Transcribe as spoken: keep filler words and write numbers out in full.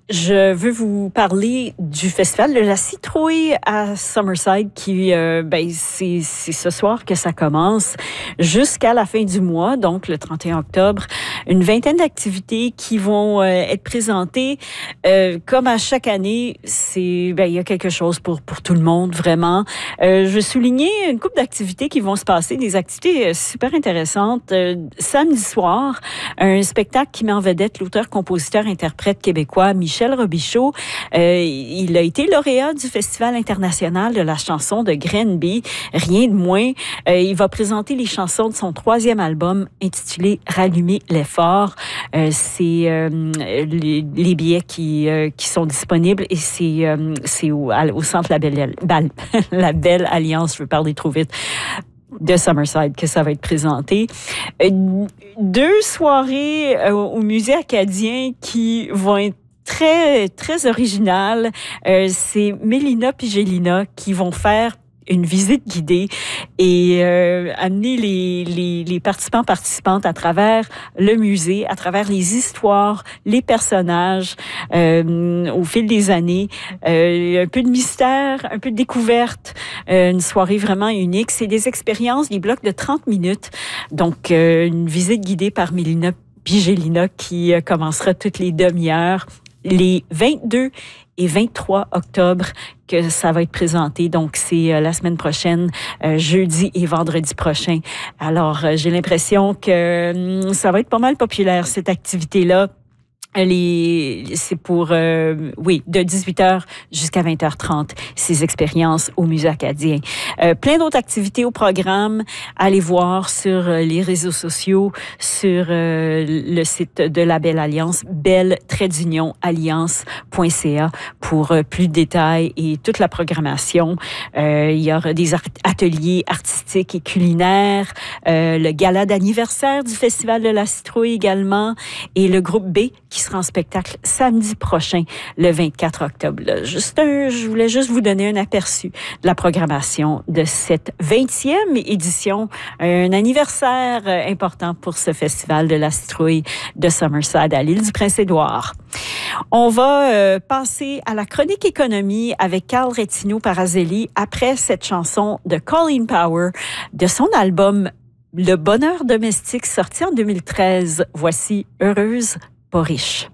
Je veux vous parler du Festival de la citrouille à Summerside qui, euh, ben, c'est, c'est ce soir que ça commence jusqu'à la fin du mois, donc le trente et un octobre. Une vingtaine d'activités qui vont euh, être présentées. Euh, comme à chaque année, c'est, ben, il y a quelque chose pour, pour tout le monde, vraiment. Euh, je vais souligner une couple d'activités qui vont se passer, des activités super intéressantes. Euh, samedi soir, un spectacle qui met en vedette l'auteur, compositeur, interprète québécois Michel Robichaud. Euh, il a été lauréat du Festival international de la chanson de Grenby, rien de moins. Euh, il va présenter les chansons de son troisième album intitulé Rallumer l'effort. Euh, c'est euh, les, les billets qui, euh, qui sont disponibles et c'est, euh, c'est au, au centre La Belle, la Belle Alliance, je veux parler trop vite, de Summerside que ça va être présenté. Euh, deux soirées euh, au musée acadien qui vont être très, très originales. Euh, c'est Mélina puis Gélina qui vont faire une visite guidée et euh, amener les, les, les participants participantes à travers le musée, à travers les histoires, les personnages euh, au fil des années. Euh, un peu de mystère, un peu de découverte, euh, une soirée vraiment unique. C'est des expériences, des blocs de trente minutes. Donc, euh, une visite guidée par Mélina Pigélina qui euh, commencera toutes les demi-heures, les vingt-deux et vingt-trois octobre que ça va être présenté. Donc, c'est euh, la semaine prochaine, euh, jeudi et vendredi prochain. Alors, euh, j'ai l'impression que euh, ça va être pas mal populaire, cette activité-là. Les, c'est pour, euh, oui, de dix-huit heures jusqu'à vingt heures trente, ces expériences au Musée acadien. Euh, plein d'autres activités au programme. Allez voir sur les réseaux sociaux, sur euh, le site de la Belle Alliance, belle d'union alliance point c a pour euh, plus de détails et toute la programmation. Euh, il y aura des ateliers artistiques et culinaires, euh, le gala d'anniversaire du Festival de la citrouille également, et le groupe B qui sera en spectacle samedi prochain, le vingt-quatre octobre. Là, juste un, je voulais juste vous donner un aperçu de la programmation de cette vingtième édition, un anniversaire important pour ce Festival de la citrouille de Summerside à l'île du Prince-Édouard. On va euh, passer à la chronique économie avec Carl Rettino Parazelli après cette chanson de Colleen Power de son album Le Bonheur domestique sorti en deux mille treize. Voici Heureuse, pas riche.